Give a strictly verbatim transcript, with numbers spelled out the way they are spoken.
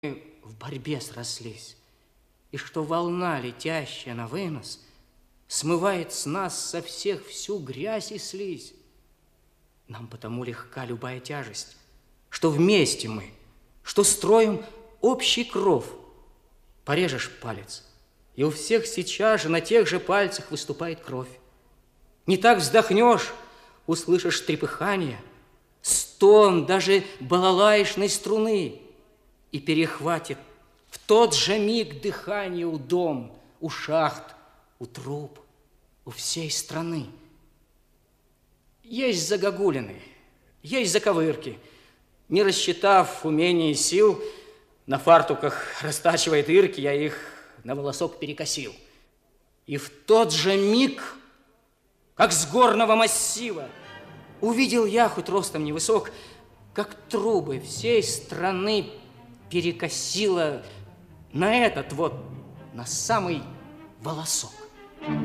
в борьбе срослись, и что волна, летящая на вынос, смывает с нас со всех всю грязь и слизь. Нам потому легка любая тяжесть, что вместе мы, что строим общий кров. Порежешь палец, и у всех сейчас же на тех же пальцах выступает кровь. Не так вздохнешь, услышишь трепыхание, стон даже балалаишной струны, и перехватит в тот же миг дыхание у дом, у шахт, у труб, у всей страны. Есть загогулины, есть заковырки. Не рассчитав умения и сил, на фартуках растачивает ирки, я их на волосок перекосил. И в тот же миг, как с горного массива, увидел я, хоть ростом невысок, как трубы всей страны перекосило на этот вот, на самый волосок.